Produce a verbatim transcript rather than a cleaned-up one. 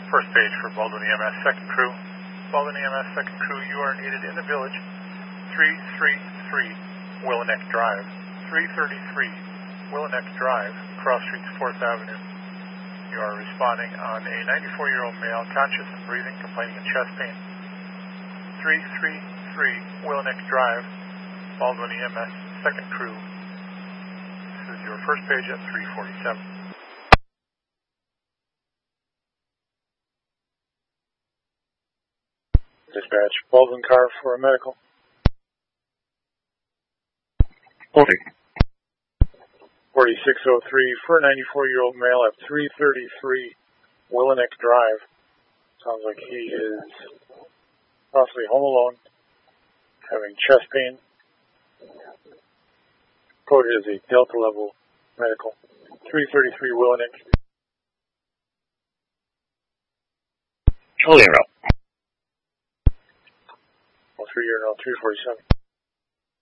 First page for Baldwin E M S second crew. Baldwin E M S second crew, you are needed in the village. three thirty-three Willowneck Drive. three thirty-three Willowneck Drive, cross streets fourth Avenue. You are responding on a ninety-four-year-old male, conscious and breathing, complaining of chest pain. three thirty-three Willowneck Drive, Baldwin E M S second crew. This is your first page at three forty-seven. Dispatch, Baldwin car for a medical. Holding. forty-six oh three for a ninety-four-year-old male at three thirty-three Willowneck Drive. Sounds like he is possibly home alone, having chest pain. Code is a Delta level medical. three thirty-three Willowneck. Holding route. oh three, you're now three forty-seven.